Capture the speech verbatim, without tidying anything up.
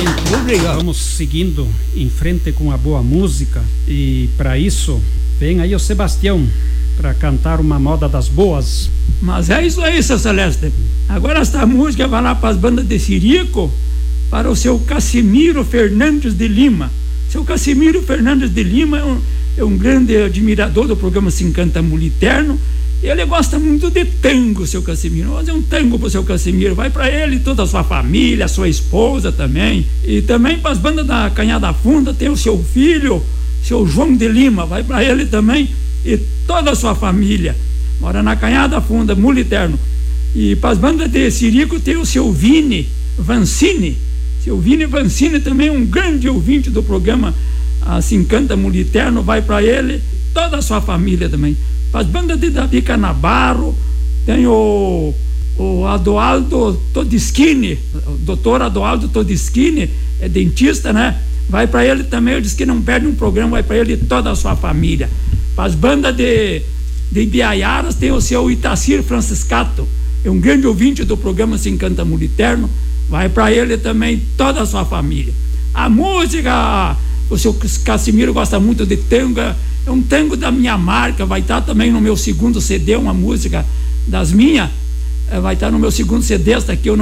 Obrigado. Vamos seguindo em frente com a boa música e para isso vem aí o Sebastião para cantar uma moda das boas. Mas é isso aí, seu Celeste. Agora esta música vai lá para as bandas de Sirico, para o seu Casimiro Fernandes de Lima. Seu Casimiro Fernandes de Lima é um, é um grande admirador do programa Se Encanta Muliterno. Ele gosta muito de tango, seu Casimiro. Vou fazer um tango pro seu Casimiro. Vai para ele e toda a sua família, a sua esposa também. E também para as bandas da Canhada Funda tem o seu filho, seu João de Lima. Vai para ele também e toda a sua família. Mora na Canhada Funda, Muliterno. E para as bandas de Sirico tem o seu Vini Vancini. Seu Vini Vancini também um grande ouvinte do programa a Se Encanta Muliterno. Vai para ele, toda a sua família também. Para as bandas de Davi Canabarro tem o, o Adoaldo Todischini, o doutor Adoaldo Todischini, é dentista, né? Vai para ele também, eu disse que não perde um programa, vai para ele toda a sua família. Para as bandas de, de Ibiaiaras tem o seu Itacir Franciscato, é um grande ouvinte do programa Se Encanta Muliterno, vai para ele também toda a sua família. A música, o seu Casimiro gosta muito de tango, é um tango da minha marca, vai estar também no meu segundo C D, uma música das minhas, vai estar no meu segundo C D, esta aqui eu não